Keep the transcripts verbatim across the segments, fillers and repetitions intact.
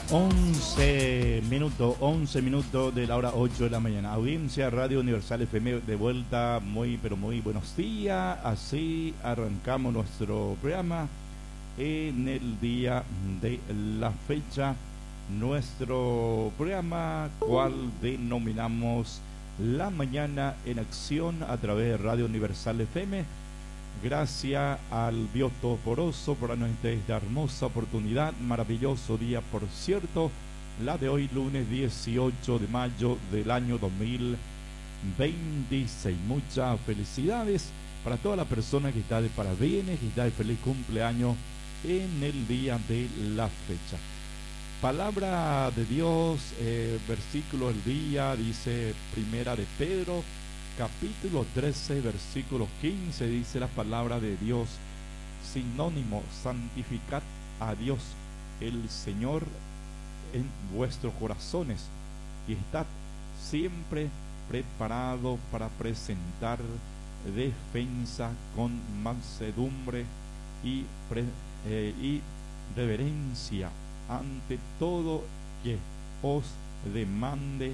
once minutos, once minutos de la hora ocho de la mañana. Audiencia Radio Universal F M de vuelta, muy pero muy buenos días. Así arrancamos nuestro programa en el día de la fecha. Nuestro programa, cual denominamos La Mañana en Acción a través de Radio Universal F M. Gracias al Dios Todopoderoso por darnos esta hermosa oportunidad, maravilloso día, por cierto, la de hoy, lunes dieciocho de mayo del año dos mil veintiséis. Muchas felicidades para toda la persona que está de parabienes, que está de feliz cumpleaños en el día de la fecha. Palabra de Dios, eh, versículo del día, dice Primera de Pedro, capítulo trece, versículo quince, dice la palabra de Dios, sinónimo, santificad a Dios el Señor en vuestros corazones y estad siempre preparado para presentar defensa con mansedumbre y, pre, eh, y reverencia ante todo que os demande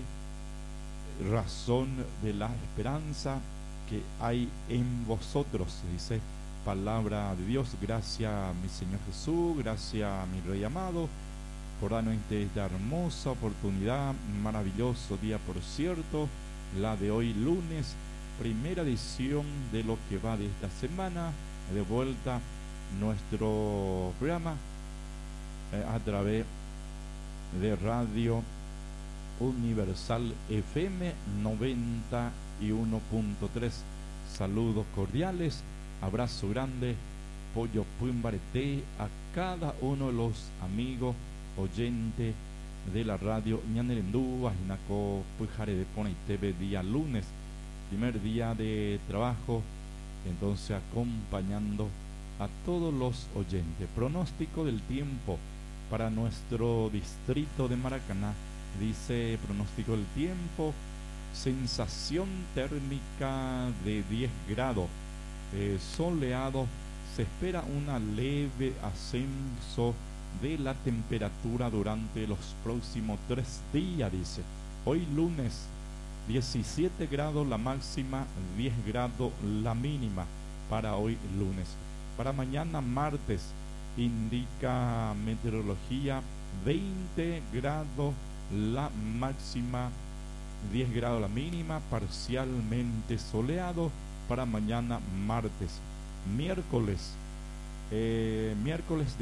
razón de la esperanza que hay en vosotros, dice palabra de Dios. Gracias mi Señor Jesús, gracias mi Rey amado por darnos esta hermosa oportunidad, maravilloso día por cierto, la de hoy lunes, primera edición de lo que va de esta semana, de vuelta nuestro programa eh, a través de Radio Universal F M noventa y uno punto tres. Saludos cordiales, abrazo grande, pollo pumbarete a cada uno de los amigos oyentes de la radio Ñanerendú, Ajinaco, Pujare de Pone T V, día lunes, primer día de trabajo, entonces acompañando a todos los oyentes. Pronóstico del tiempo para nuestro distrito de Maracaná. Dice pronóstico del tiempo, sensación térmica de diez grados, eh, soleado, se espera una leve ascenso de la temperatura durante los próximos tres días, dice. Hoy lunes, diecisiete grados la máxima, diez grados la mínima para hoy lunes. Para mañana martes, indica meteorología, veinte grados la máxima, diez grados la mínima, parcialmente soleado para mañana martes. Miércoles, eh, miércoles